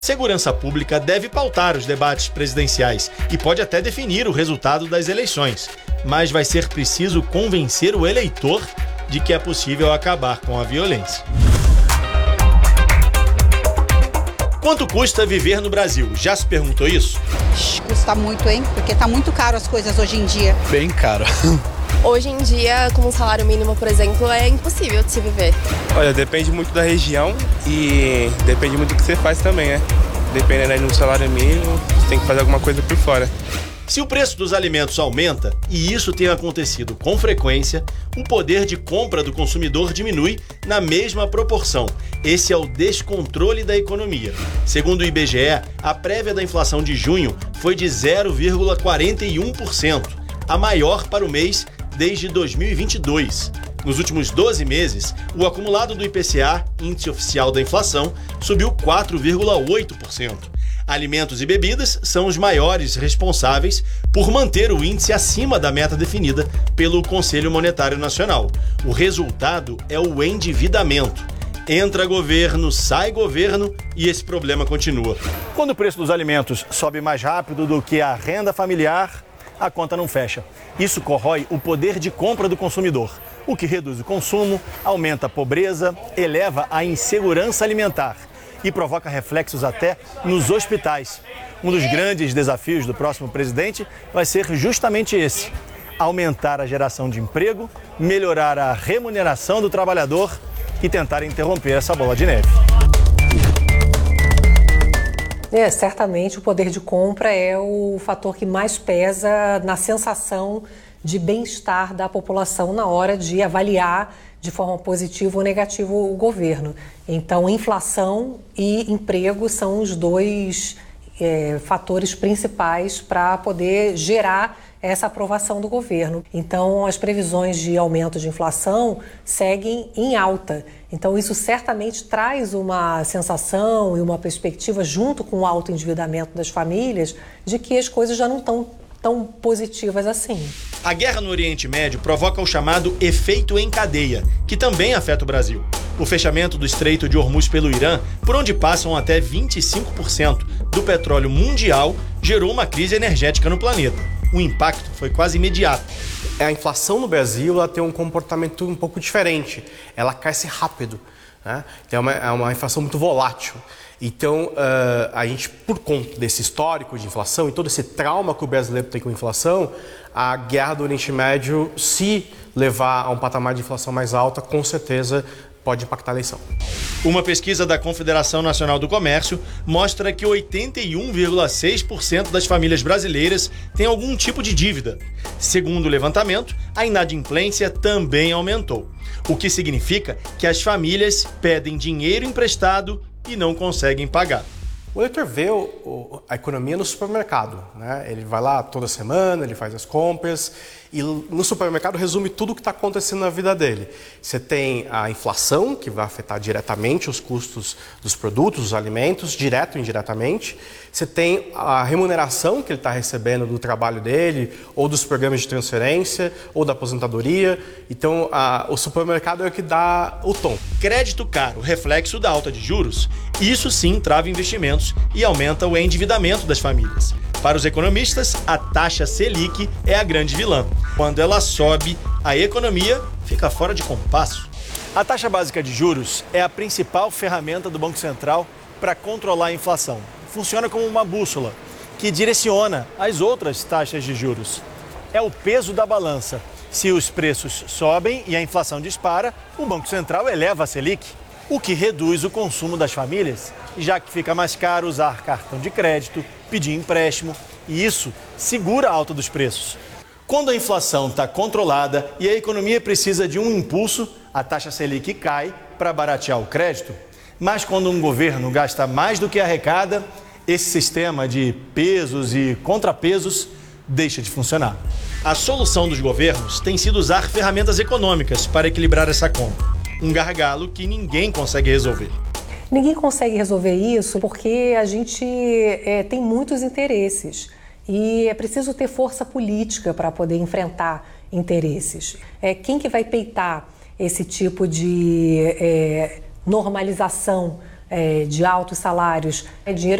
Segurança pública deve pautar os debates presidenciais e pode até definir o resultado das eleições, mas vai ser preciso convencer o eleitor de que é possível acabar com a violência. Quanto custa viver no Brasil? Já se perguntou isso? Custa muito, hein? Porque tá muito caro as coisas hoje em dia. Bem caro. Hoje em dia, com um salário mínimo, por exemplo, é impossível de se viver. Olha, depende muito da região e depende muito do que você faz também, né? Dependendo aí do salário mínimo, você tem que fazer alguma coisa por fora. Se o preço dos alimentos aumenta, e isso tem acontecido com frequência, o poder de compra do consumidor diminui na mesma proporção. Esse é o descontrole da economia. Segundo o IBGE, a prévia da inflação de junho foi de 0,41%, a maior para o mês desde 2022. Nos últimos 12 meses, o acumulado do IPCA, Índice Oficial da Inflação, subiu 4,8%. Alimentos e bebidas são os maiores responsáveis por manter o índice acima da meta definida pelo Conselho Monetário Nacional. O resultado é o endividamento. Entra governo, sai governo e esse problema continua. Quando o preço dos alimentos sobe mais rápido do que a renda familiar, a conta não fecha. Isso corrói o poder de compra do consumidor, o que reduz o consumo, aumenta a pobreza, eleva a insegurança alimentar e provoca reflexos até nos hospitais. Um dos grandes desafios do próximo presidente vai ser justamente esse: aumentar a geração de emprego, melhorar a remuneração do trabalhador e tentar interromper essa bola de neve. Certamente o poder de compra é o fator que mais pesa na sensação de bem-estar da população na hora de avaliar de forma positiva ou negativa o governo. Então, inflação e emprego são os dois fatores principais para poder gerar essa aprovação do governo. Então, as previsões de aumento de inflação seguem em alta. Então, isso certamente traz uma sensação e uma perspectiva, junto com o alto endividamento das famílias, de que as coisas já não estão tão positivas assim. A guerra no Oriente Médio provoca o chamado efeito em cadeia, que também afeta o Brasil. O fechamento do Estreito de Hormuz pelo Irã, por onde passam até 25% do petróleo mundial, gerou uma crise energética no planeta. O impacto foi quase imediato. A inflação no Brasil ela tem um comportamento um pouco diferente. Ela cresce rápido, né? Então é uma inflação muito volátil. Então, a gente, por conta desse histórico de inflação e todo esse trauma que o brasileiro tem com a inflação, a guerra do Oriente Médio, se levar a um patamar de inflação mais alta, com certeza pode impactar a eleição. Uma pesquisa da Confederação Nacional do Comércio mostra que 81,6% das famílias brasileiras têm algum tipo de dívida. Segundo o levantamento, a inadimplência também aumentou, o que significa que as famílias pedem dinheiro emprestado e não conseguem pagar. O eleitor vê a economia no supermercado, né? Ele vai lá toda semana, ele faz as compras e no supermercado resume tudo o que está acontecendo na vida dele. Você tem a inflação, que vai afetar diretamente os custos dos produtos, dos alimentos, direto e indiretamente. Você tem a remuneração que ele está recebendo do trabalho dele, ou dos programas de transferência, ou da aposentadoria. Então, o supermercado é o que dá o tom. Crédito caro, reflexo da alta de juros, isso sim trava investimentos e aumenta o endividamento das famílias. Para os economistas, a taxa Selic é a grande vilã. Quando ela sobe, a economia fica fora de compasso. A taxa básica de juros é a principal ferramenta do Banco Central para controlar a inflação. Funciona como uma bússola que direciona as outras taxas de juros. É o peso da balança. Se os preços sobem e a inflação dispara, o Banco Central eleva a Selic, o que reduz o consumo das famílias, já que fica mais caro usar cartão de crédito, pedir empréstimo, e isso segura a alta dos preços. Quando a inflação está controlada e a economia precisa de um impulso, a taxa Selic cai para baratear o crédito. Mas quando um governo gasta mais do que arrecada, esse sistema de pesos e contrapesos deixa de funcionar. A solução dos governos tem sido usar ferramentas econômicas para equilibrar essa conta. Um gargalo que ninguém consegue resolver. Ninguém consegue resolver isso porque a gente tem muitos interesses e é preciso ter força política para poder enfrentar interesses. Quem que vai peitar esse tipo de normalização de altos salários, é dinheiro